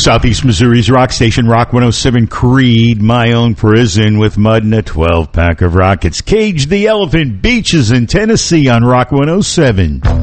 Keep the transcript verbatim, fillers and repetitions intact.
Southeast Missouri's rock station, Rock one oh seven Creed, My Own Prison with Mud and a twelve-pack of rockets. Cage the Elephant, Beaches in Tennessee on Rock one oh seven.